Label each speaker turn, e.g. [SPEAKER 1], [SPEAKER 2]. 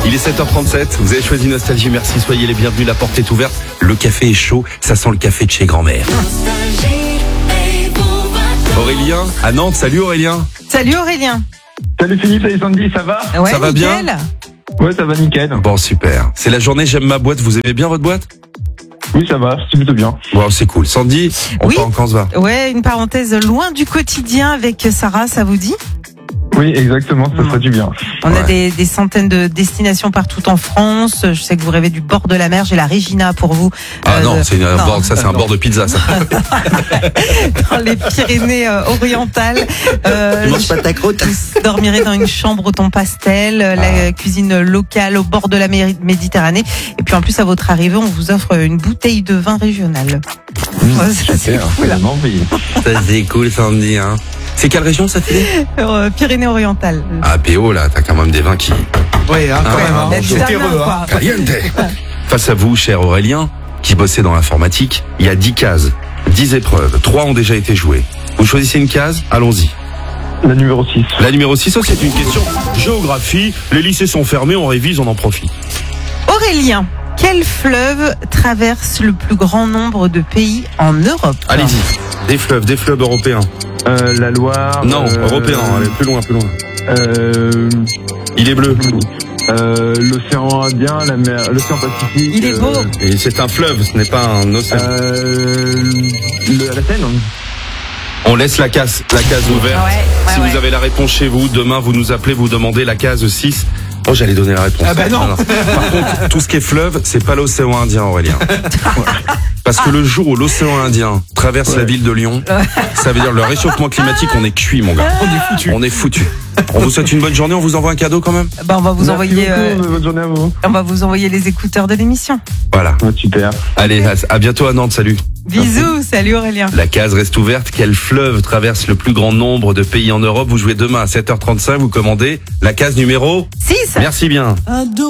[SPEAKER 1] Il est 7h37, vous avez choisi Nostalgie, merci, soyez les bienvenus, la porte est ouverte. Le café est chaud, ça sent le café de chez grand-mère. Aurélien, à Nantes, salut Aurélien.
[SPEAKER 2] Salut Aurélien.
[SPEAKER 3] Salut Philippe, salut Sandy, ça va?
[SPEAKER 2] Ouais,
[SPEAKER 1] Ça va
[SPEAKER 2] nickel.
[SPEAKER 1] bien?
[SPEAKER 3] Ouais, ça va nickel.
[SPEAKER 1] Bon, super. C'est la journée J'aime ma boîte, vous aimez bien votre boîte?
[SPEAKER 3] Oui, ça va, c'est plutôt bien.
[SPEAKER 1] Wow, c'est cool. Sandy,
[SPEAKER 2] Oui.
[SPEAKER 1] Quand se va?
[SPEAKER 2] Ouais, une parenthèse loin du quotidien avec Sarah, ça vous dit?
[SPEAKER 3] Oui, exactement, ça ferait du bien.
[SPEAKER 2] On a
[SPEAKER 1] Ouais.
[SPEAKER 2] des centaines de destinations partout en France. Je sais que vous rêvez du bord de la mer. J'ai la Regina pour vous.
[SPEAKER 1] Ah non, c'est un
[SPEAKER 2] non.
[SPEAKER 1] bord, ça c'est un bord de pizza, ça.
[SPEAKER 2] Dans les Pyrénées orientales.
[SPEAKER 1] Tu manges pas ta croûte?
[SPEAKER 2] Vous dormirez dans une chambre au ton pastel, la cuisine locale au bord de la Méditerranée. Et puis en plus, à votre arrivée, on vous offre une bouteille de vin régional. Ouais, ça, c'est cool.
[SPEAKER 3] ça donne envie.
[SPEAKER 1] Ça c'est cool, Sandy, hein. C'est quelle région ça te dit?
[SPEAKER 2] Pyrénées-Orientales.
[SPEAKER 1] Ah, PO, là, t'as quand même des vins qui...
[SPEAKER 4] Oui, hein, quand même. Hein.
[SPEAKER 2] Évidemment,
[SPEAKER 4] C'est terreux, hein.
[SPEAKER 2] quoi.
[SPEAKER 1] Caliente. Face à vous, cher Aurélien, qui bossait dans l'informatique, il y a 10 cases, 10 épreuves, 3 ont déjà été jouées. Vous choisissez une case, allons-y.
[SPEAKER 3] La numéro 6.
[SPEAKER 1] La numéro 6, c'est une question géographie. Les lycées sont fermés, on révise, on en profite.
[SPEAKER 2] Aurélien, quel fleuve traverse le plus grand nombre de pays en Europe?
[SPEAKER 1] Allez-y, des fleuves européens.
[SPEAKER 3] La Loire.
[SPEAKER 1] Non, européens, allez, plus loin. Il est bleu.
[SPEAKER 3] L'océan Indien, la mer, l'océan Pacifique.
[SPEAKER 2] Il est beau.
[SPEAKER 1] Et c'est un fleuve, ce n'est pas un océan.
[SPEAKER 3] La Seine.
[SPEAKER 1] On laisse la case ouverte.
[SPEAKER 2] Ouais,
[SPEAKER 1] Si
[SPEAKER 2] ouais.
[SPEAKER 1] vous avez la réponse chez vous, demain vous nous appelez, vous demandez la case 6. Oh, j'allais donner la réponse.
[SPEAKER 4] Ah bah non.
[SPEAKER 1] Par contre, tout ce qui est fleuve, c'est pas l'océan Indien, Aurélien. Parce que le jour où l'océan Indien traverse la ville de Lyon, ça veut dire le réchauffement climatique, on est cuit, mon gars. On est foutu. On vous souhaite une bonne journée, on vous envoie un cadeau quand même.
[SPEAKER 2] Ben, on va vous envoyer,
[SPEAKER 3] Bonne journée à vous.
[SPEAKER 2] on va vous envoyer les écouteurs de l'émission.
[SPEAKER 1] Voilà.
[SPEAKER 3] Ouais, super.
[SPEAKER 1] Allez, à bientôt à Nantes, salut.
[SPEAKER 2] Bisous, salut Aurélien.
[SPEAKER 1] La case reste ouverte. Quel fleuve traverse le plus grand nombre de pays en Europe? Vous jouez demain à 7h35, vous commandez la case numéro
[SPEAKER 2] 6.
[SPEAKER 1] Merci bien.